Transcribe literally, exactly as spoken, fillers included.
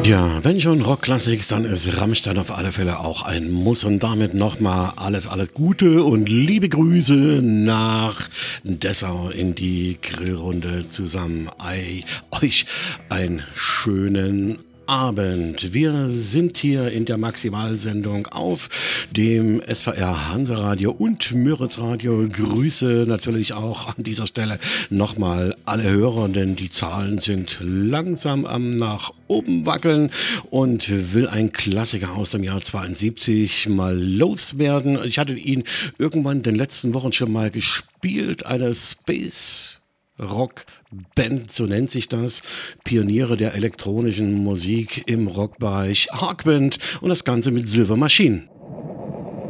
Ja, wenn schon Rockklassiks, dann ist Rammstein auf alle Fälle auch ein Muss und damit nochmal alles, alles Gute und liebe Grüße nach Dessau in die Grillrunde zusammen. Ei, euch einen schönen Abend. Wir sind hier in der Maximalsendung auf dem S V R Hanseradio und Müritz Radio. Grüße natürlich auch an dieser Stelle nochmal alle Hörer, denn die Zahlen sind langsam am nach oben wackeln und will ein Klassiker aus dem Jahr zweiundsiebzig mal loswerden. Ich hatte ihn irgendwann in den letzten Wochen schon mal gespielt, eine Space Rockband, so nennt sich das, Pioniere der elektronischen Musik im Rockbereich, Arcband und das Ganze mit Silver Machine.